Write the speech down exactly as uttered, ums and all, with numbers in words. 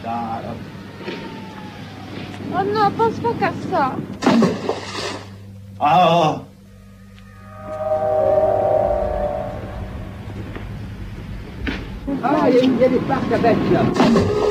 cara. Oh no, posso fracassar. Ah! Ah, ieri, ieri pacca vecchia!